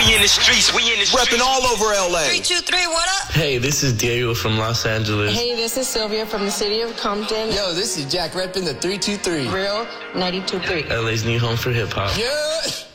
We in the streets, we in the streets. Repping all over LA. 323, what up? Hey, this is Diego from Los Angeles. Hey, this is Sylvia from the city of Compton. Yo, this is Jack repping the 323. Real 92.3. LA's new home for hip hop. Yeah.